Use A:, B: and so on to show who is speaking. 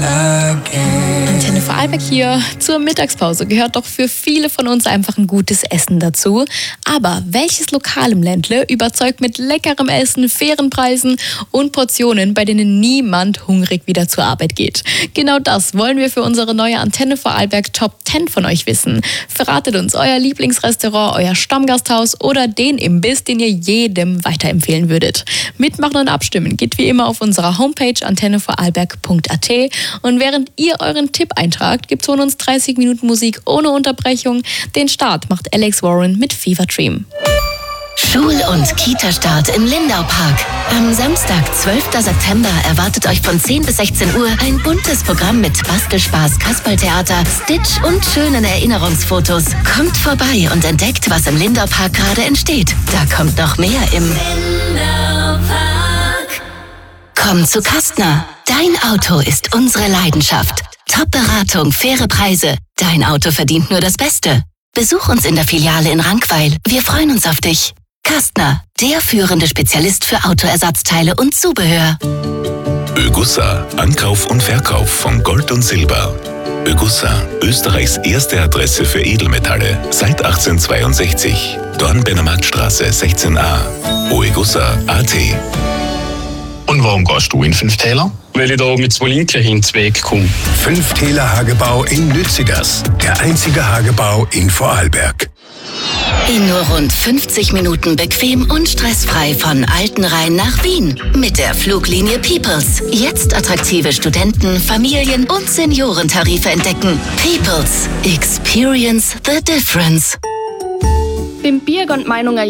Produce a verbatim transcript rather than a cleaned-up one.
A: Antenne Vorarlberg hier. Zur Mittagspause gehört doch für viele von uns einfach ein gutes Essen dazu. Aber welches Lokal im Ländle überzeugt mit leckerem Essen, fairen Preisen und Portionen, bei denen niemand hungrig wieder zur Arbeit geht? Genau das wollen wir für unsere neue Antenne Vorarlberg Top zehn von euch wissen. Verratet uns euer Lieblingsrestaurant, euer Stammgasthaus oder den Imbiss, den ihr jedem weiterempfehlen würdet. Mitmachen und abstimmen geht wie immer auf unserer Homepage antenne vorarlberg punkt a t. Und während ihr euren Tipp eintragt, gibt es von uns dreißig Minuten Musik ohne Unterbrechung. Den Start macht Alex Warren mit Fever Dream.
B: Schul- und Kita-Start im Lindau-Park. Am Samstag, zwölften September, erwartet euch von zehn bis sechzehn Uhr ein buntes Programm mit Bastelspaß, Kasperltheater, Stitch und schönen Erinnerungsfotos. Kommt vorbei und entdeckt, was im Lindau-Park gerade entsteht. Da kommt noch mehr im Lindau-Park. Komm zu Kastner. Dein Auto ist unsere Leidenschaft. Top-Beratung, faire Preise. Dein Auto verdient nur das Beste. Besuch uns in der Filiale in Rankweil. Wir freuen uns auf dich. Kastner, der führende Spezialist für Autoersatzteile und Zubehör.
C: Ögussa, Ankauf und Verkauf von Gold und Silber. Ögussa, Österreichs erste Adresse für Edelmetalle, seit achtzehnhundertzweiundsechzig. Dornbirner sechzehn a. oegussa punkt a t.
D: Und warum gehst du in Fünftäler? Weil ich da mit zwei Linken hinzuweg komme.
E: Fünftäler Hagebau in Lützigers. Der einzige Hagebau in Vorarlberg.
B: In nur rund fünfzig Minuten bequem und stressfrei von Altenrhein nach Wien. Mit der Fluglinie Peoples. Jetzt attraktive Studenten-, Familien- und Seniorentarife entdecken. Peoples. Experience the difference.
F: Beim Bier und Meinungen